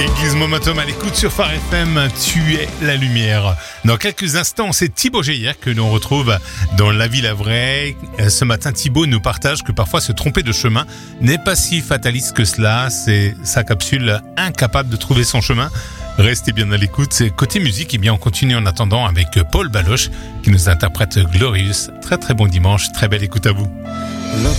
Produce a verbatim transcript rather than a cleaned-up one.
Église Momentum à l'écoute sur Phare F M, tu es la lumière. Dans quelques instants, c'est Thibaut Geyer que l'on retrouve dans La Vie la Vraie. Ce matin, Thibaut nous partage que parfois se tromper de chemin n'est pas si fataliste que cela. C'est sa capsule incapable de trouver son chemin. Restez bien à l'écoute. C'est côté musique, et bien on continue en attendant avec Paul Baloche qui nous interprète Glorious. Très très bon dimanche, très belle écoute à vous. Look